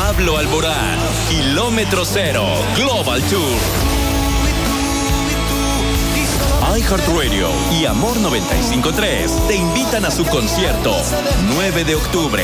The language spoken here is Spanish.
Pablo Alborán, Kilómetro Cero, Global Tour. iHeartRadio y Amor 95.3 te invitan a su concierto 9 de octubre